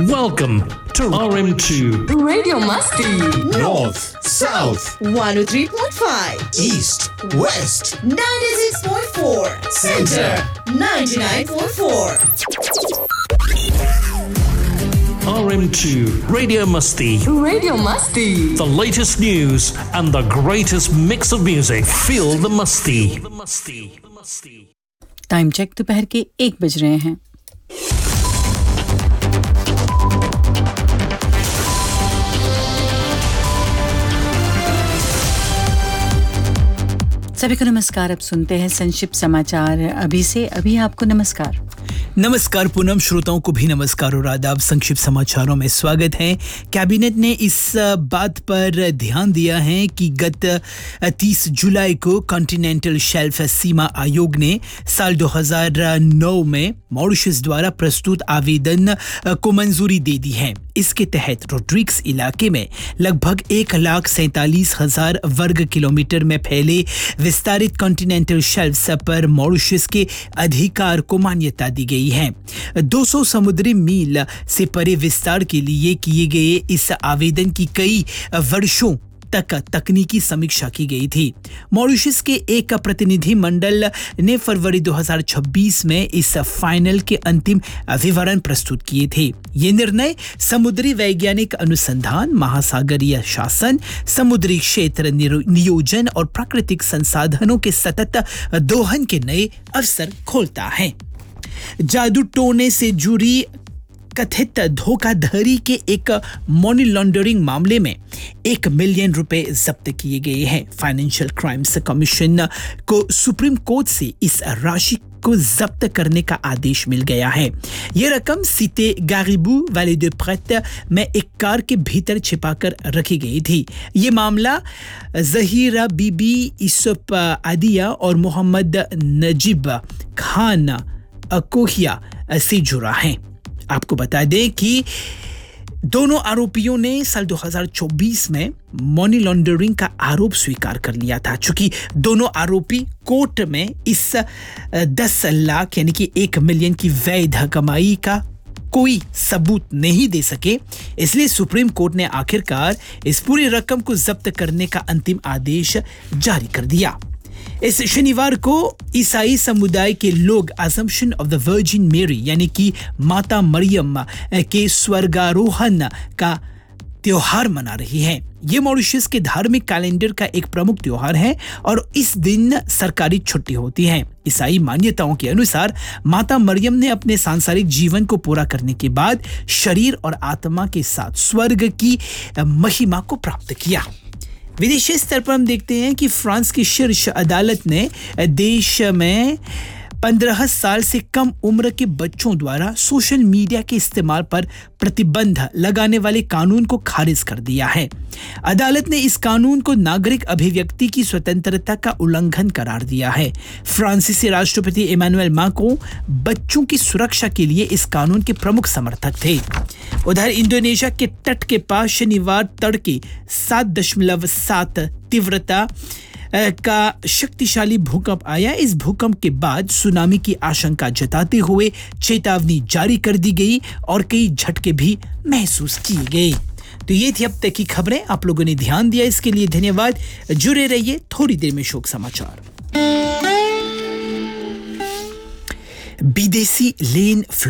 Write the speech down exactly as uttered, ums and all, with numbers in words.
Welcome to R M two Radio Masti. North, South, one oh three point five. East, West, ninety-six point four. Center, ninety-nine point four. R M two Radio Masti. Radio Masti. The latest news and the greatest mix of music. Feel the Masti. Time check दोपहर के एक बज रहे हैं। सभी को नमस्कार। अब सुनते हैं संक्षिप्त समाचार। अभी से अभी आपको नमस्कार। नमस्कार पूनम, श्रोताओं को भी नमस्कार और आदाब। संक्षिप्त समाचारों में स्वागत है। कैबिनेट ने इस बात पर ध्यान दिया है कि गत तीस जुलाई को कॉन्टिनेंटल शेल्फ सीमा आयोग ने साल दो हज़ार नौ में मॉरिशस द्वारा प्रस्तुत आवेदन को मंजूरी दे दी है। इसके तहत रोड्रिक्स इलाके में लगभग एक लाख सैंतालीस हजार वर्ग किलोमीटर में फैले विस्तारित कॉन्टिनेंटल शेल्फ पर मॉरिशस के अधिकार को मान्यता दी गई है। दो सौ समुद्री मील से परे विस्तार के लिए किए गए इस आवेदन की कई वर्षों तक तकनीकी समीक्षा की गई थी। मॉरिशस के एक प्रतिनिधि मंडल ने फरवरी दो हज़ार छब्बीस में इस फाइनल के अंतिम विवरण प्रस्तुत किए थे। ये निर्णय समुद्री वैज्ञानिक अनुसंधान, महासागरीय शासन, समुद्री क्षेत्र नियोजन और प्राकृतिक संसाधनों के सतत दोहन के नए अवसर खोलता है। जादू टोने से जुड़ी कथित धोखाधड़ी के एक मनी लॉन्ड्रिंग मामले में एक मिलियन रुपए जब्त किए गए हैं। फाइनेंशियल क्राइम्स कमीशन को सुप्रीम कोर्ट से इस राशि को जब्त करने का आदेश मिल गया है। यह रकम सीते गारिबू वैली दे प्रेट में एक कार के भीतर छिपाकर रखी गई थी। यह मामला जहीरा बीबी, यूसुफ आदिया और मोहम्मद नजीब खान अकोहिया से जुड़ा है। आपको बता दें कि दोनों आरोपियों ने साल दो हज़ार चौबीस में मनी लॉन्ड्रिंग का आरोप स्वीकार कर लिया था। चूंकि दोनों आरोपी कोर्ट में इस दस लाख यानी कि एक मिलियन की वैध कमाई का कोई सबूत नहीं दे सके, इसलिए सुप्रीम कोर्ट ने आखिरकार इस पूरी रकम को जब्त करने का अंतिम आदेश जारी कर दिया। इस शनिवार को ईसाई समुदाय के लोग असम्पशन ऑफ द वर्जिन मेरी यानी कि माता मरियम के स्वर्गारोहण का त्योहार मना रही हैं। ये मॉरिशस के धार्मिक कैलेंडर का एक प्रमुख त्योहार है और इस दिन सरकारी छुट्टी होती है। ईसाई मान्यताओं के अनुसार माता मरियम ने अपने सांसारिक जीवन को पूरा करने के बाद शरीर और आत्मा के साथ स्वर्ग की महिमा को प्राप्त किया। विदेशी स्तर पर हम देखते हैं कि फ्रांस की शीर्ष अदालत ने देश में पंद्रह साल से कम उम्र के बच्चों द्वारा सोशल मीडिया के इस्तेमाल पर प्रतिबंध लगाने वाले कानून को खारिज कर दिया है। अदालत ने इस कानून को नागरिक अभिव्यक्ति की स्वतंत्रता का उल्लंघन करार दिया है। फ्रांसीसी राष्ट्रपति इमैनुएल मैक्रों बच्चों की सुरक्षा के लिए इस कानून के प्रमुख समर्थक थे। उधर इंडोनेशिया के तट के पास शनिवार तड़के सात दशमलव सात तीव्रता का शक्तिशाली भूकंप आया। इस भूकंप के बाद सुनामी की आशंका जताते हुए चेतावनी जारी कर दी गई और कई झटके भी महसूस किए गए। तो ये थी अब तक की खबरें। आप लोगों ने ध्यान दिया, इसके लिए धन्यवाद। जुड़े रहिए, थोड़ी देर में शोक समाचार। विदेशी लेन